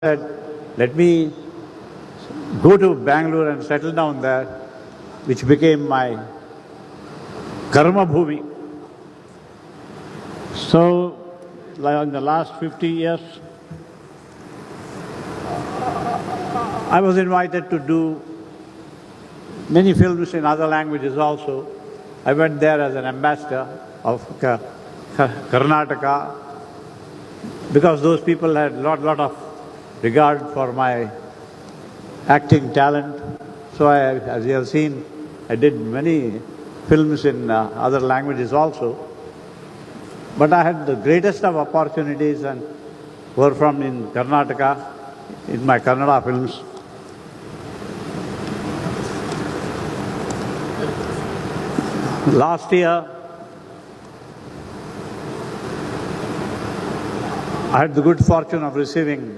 said, let me go to Bangalore and settle down there, which became my karma bhumi. So, like in the last 50 years, I was invited to do many films in other languages also. I went there as an ambassador of Karnataka because those people had lot of regard for my acting talent. So as you have seen, I did many films in other languages also. But I had the greatest of opportunities and were from in Karnataka, in my Kannada films. Last year, I had the good fortune of receiving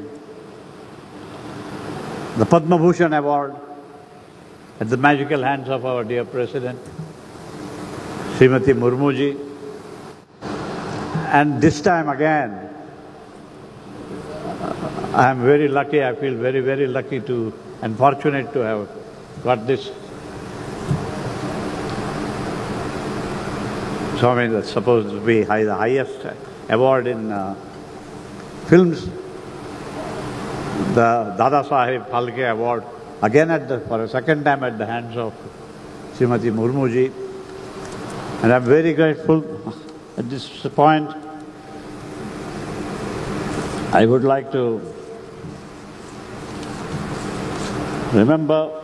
the Padma Bhushan Award at the magical hands of our dear President, Srimati Murmuji. And this time again, I am very lucky, I feel very lucky to and fortunate to have got this. So I mean, that's supposed to be the highest award in films. The Dada Saheb Phalke Award, again for a second time at the hands of Srimati Murmuji. And I'm very grateful at this point. I would like to remember